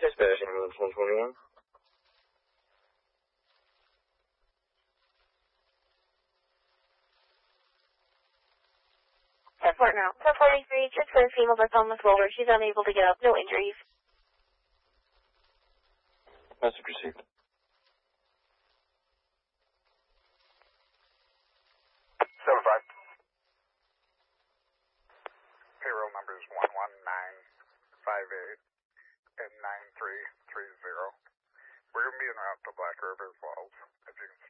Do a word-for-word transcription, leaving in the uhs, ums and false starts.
Dispatch, ambulance one twenty-one. Support now. ten forty-three, just for a female that's on the floor. She's unable to get up. No injuries. Message received. seven five. Payroll numbers one one nine five eight and nine three three zero. We're going to be en route to Black River Falls. If you can